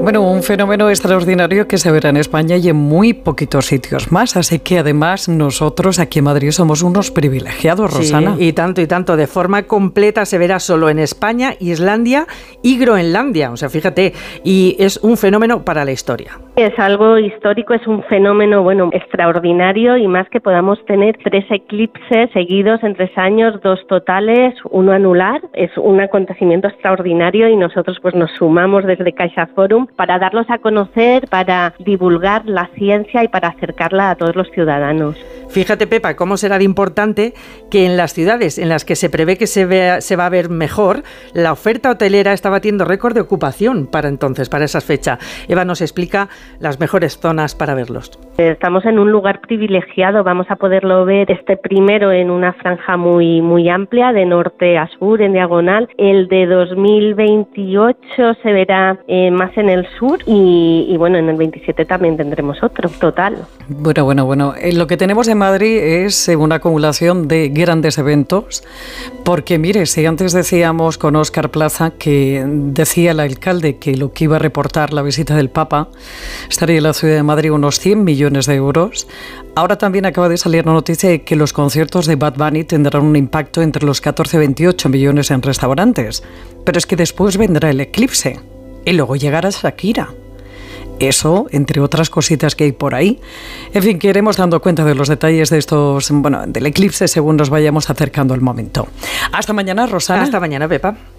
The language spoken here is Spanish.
Bueno, un fenómeno extraordinario que se verá en España y en muy poquitos sitios más. Así que además nosotros aquí en Madrid somos unos privilegiados, Rosana. Sí, y tanto. De forma completa se verá solo en España, Islandia y Groenlandia. O sea, fíjate, y es un fenómeno para la historia. Es algo histórico, es un fenómeno, extraordinario, y más que podamos tener 3 eclipses seguidos en 3 años, 2 totales, 1 anular. Es un acontecimiento extraordinario y nosotros pues nos sumamos desde CaixaForum para darlos a conocer, para divulgar la ciencia y para acercarla a todos los ciudadanos. Fíjate, Pepa, cómo será de importante que en las ciudades en las que se prevé que se va a ver mejor, la oferta hotelera está batiendo récord de ocupación para esa fecha. Eva nos explica las mejores zonas para verlos. Estamos en un lugar privilegiado, vamos a poderlo ver primero en una franja muy, muy amplia, de norte a sur, en diagonal. El de 2028 se verá más en el sur y en el 27 también tendremos otro, total. Bueno. Lo que tenemos en Madrid es una acumulación de grandes eventos, porque mire, si antes decíamos con Óscar Plaza que decía el alcalde que lo que iba a reportar la visita del Papa estaría en la ciudad de Madrid unos 100 millones de euros, ahora también acaba de salir la noticia de que los conciertos de Bad Bunny tendrán un impacto entre los 14 y 28 millones en restaurantes, pero es que después vendrá el eclipse y luego llegará Shakira. Eso, entre otras cositas que hay por ahí. En fin, que iremos dando cuenta de los detalles de del eclipse según nos vayamos acercando al momento. Hasta mañana, Rosana. Hasta mañana, Pepa.